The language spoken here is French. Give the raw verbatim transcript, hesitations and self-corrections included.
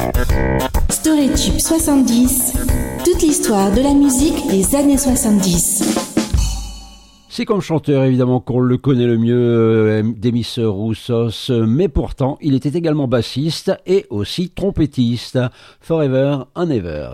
Storytube soixante-dix, toute l'histoire de la musique des années soixante-dix. C'est comme chanteur évidemment qu'on le connaît le mieux, euh, Demis Roussos, mais pourtant il était également bassiste et aussi trompettiste. Forever and Ever.